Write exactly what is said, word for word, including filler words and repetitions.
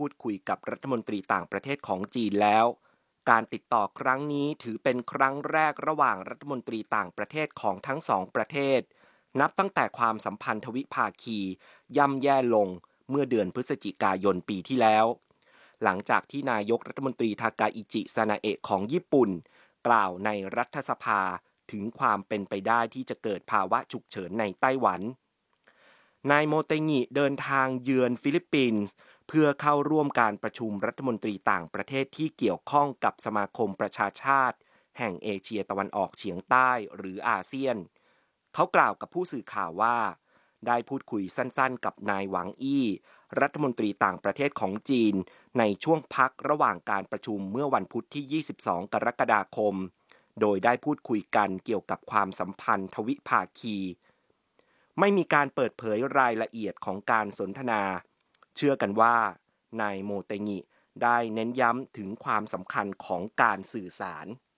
พูดคุยกับรัฐมนตรีต่างประเทศของจีนแล้วการติดต่อครั้งนี้ถือเป็นครั้งแรกระหว่างรัฐมนตรีต่างประเทศของทั้งสองประเทศนับตั้งแต่ความสัมพันธ์ทวิภาคีย่ำแย่ลงเมื่อเดือนพฤศจิกายนปีที่แล้วหลังจากที่นายกรัฐมนตรีทากาอิจิซานาเอะของญี่ปุ่นกล่าวในรัฐสภาถึงความเป็นไปได้ที่จะเกิดภาวะฉุกเฉินในไต้หวันนายโมเตงิเดินทางเยือนฟิลิปปินส์เพื่อเข้าร่วมการประชุมรัฐมนตรีต่างประเทศที่เกี่ยวข้องกับสมาคมประชาชาติแห่งเอเชียตะวันออกเฉียงใต้หรืออาเซียนเขากล่าวกับผู้สื่อข่าวว่าได้พูดคุยสั้นๆกับนายหวังอี้รัฐมนตรีต่างประเทศของจีนในช่วงพักระหว่างการประชุมเมื่อวันพุธที่ยี่สิบสองกรกฎาคมโดยได้พูดคุยกันเกี่ยวกับความสัมพันธ์ทวิภาคีไม่มีการเปิดเผยรายละเอียดของการสนทนาเชื่อกันว่านายโมเตงิได้เน้นย้ำถึงความสำคัญของการสื่อสาร